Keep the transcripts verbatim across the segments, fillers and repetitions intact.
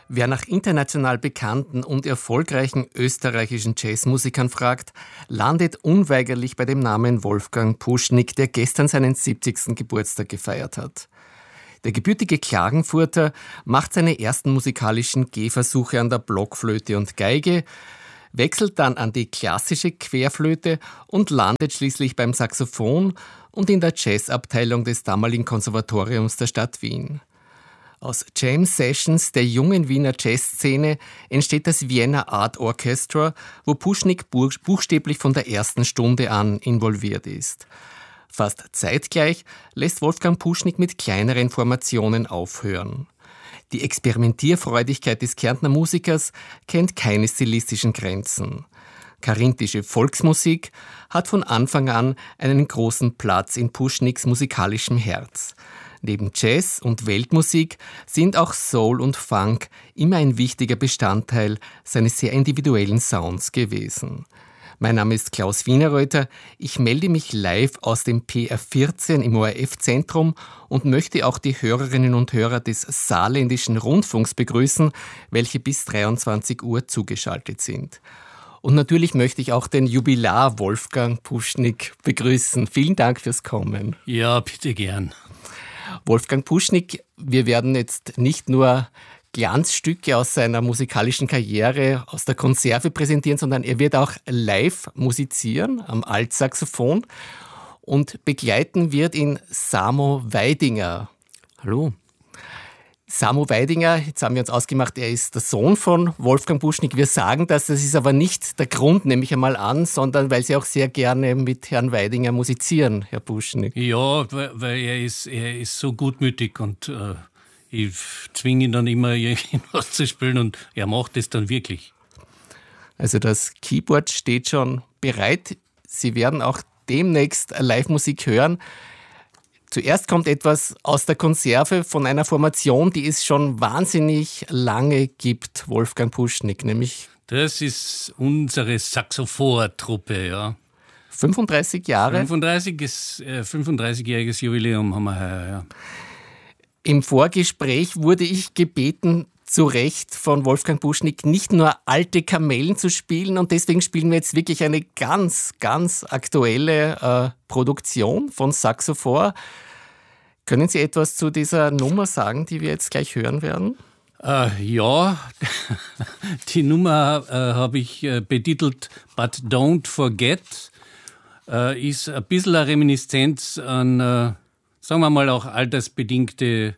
Wer nach international bekannten und erfolgreichen österreichischen Jazzmusikern fragt, landet unweigerlich bei dem Namen Wolfgang Puschnig, der gestern seinen siebzigsten Geburtstag gefeiert hat. Der gebürtige Klagenfurter macht seine ersten musikalischen Gehversuche an der Blockflöte und Geige, wechselt dann an die klassische Querflöte und landet schließlich beim Saxophon und in der Jazzabteilung des damaligen Konservatoriums der Stadt Wien. Aus Jam Sessions der jungen Wiener Jazzszene entsteht das Vienna Art Orchestra, wo Puschnig buchstäblich von der ersten Stunde an involviert ist. Fast zeitgleich lässt Wolfgang Puschnig mit kleineren Formationen aufhören. Die Experimentierfreudigkeit des Kärntner Musikers kennt keine stilistischen Grenzen. Karinthische Volksmusik hat von Anfang an einen großen Platz in Puschnigs musikalischem Herz. Neben Jazz und Weltmusik sind auch Soul und Funk immer ein wichtiger Bestandteil seines sehr individuellen Sounds gewesen. Mein Name ist Klaus Wienerreuter. Ich melde mich live aus dem P R vierzehn im O R F-Zentrum und möchte auch die Hörerinnen und Hörer des Saarländischen Rundfunks begrüßen, welche bis dreiundzwanzig Uhr zugeschaltet sind. Und natürlich möchte ich auch den Jubilar Wolfgang Puschnig begrüßen. Vielen Dank fürs Kommen. Ja, bitte gern. Wolfgang Puschnig, wir werden jetzt nicht nur Glanzstücke aus seiner musikalischen Karriere aus der Konserve präsentieren, sondern er wird auch live musizieren am Altsaxophon und begleiten wird ihn Samo Weidinger. Hallo. Samo Weidinger, jetzt haben wir uns ausgemacht, er ist der Sohn von Wolfgang Puschnig. Wir sagen das, das ist aber nicht der Grund, nehme ich einmal an, sondern weil Sie auch sehr gerne mit Herrn Weidinger musizieren, Herr Puschnig. Ja, weil er ist, er ist so gutmütig und äh, ich zwinge ihn dann immer, irgendwas zu spielen und er macht es dann wirklich. Also das Keyboard steht schon bereit. Sie werden auch demnächst Live-Musik hören. Zuerst kommt etwas aus der Konserve von einer Formation, die es schon wahnsinnig lange gibt, Wolfgang Puschnig, nämlich... Das ist unsere Saxophor-Truppe, ja. fünfunddreißig Jahre? fünfunddreißig ist, äh, fünfunddreißigjähriges Jubiläum haben wir heuer, ja. Im Vorgespräch wurde ich gebeten, zu Recht von Wolfgang Puschnig nicht nur alte Kamellen zu spielen und deswegen spielen wir jetzt wirklich eine ganz, ganz aktuelle äh, Produktion von Saxophor. Können Sie etwas zu dieser Nummer sagen, die wir jetzt gleich hören werden? Äh, ja, die Nummer äh, habe ich äh, betitelt But Don't Forget, äh, ist ein bisschen eine Reminiszenz an, äh, sagen wir mal, auch altersbedingte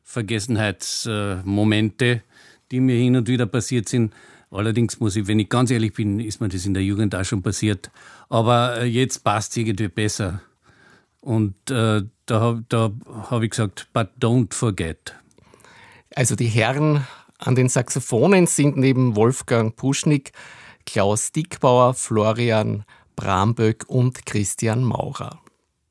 Vergessenheitsmomente, die mir hin und wieder passiert sind. Allerdings muss ich, wenn ich ganz ehrlich bin, ist mir das in der Jugend auch schon passiert. Aber jetzt passt es irgendwie besser. Und äh, da, da habe ich gesagt, but don't forget. Also die Herren an den Saxophonen sind neben Wolfgang Puschnig Klaus Dickbauer, Florian Bramböck und Christian Maurer.